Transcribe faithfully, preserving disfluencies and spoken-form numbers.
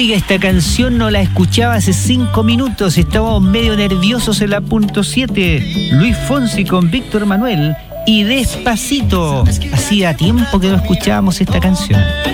Oiga, esta canción no la escuchaba hace cinco minutos. Estábamos medio nerviosos en la punto siete. Luis Fonsi con Víctor Manuel y Despacito. Hacía tiempo que no escuchábamos esta canción.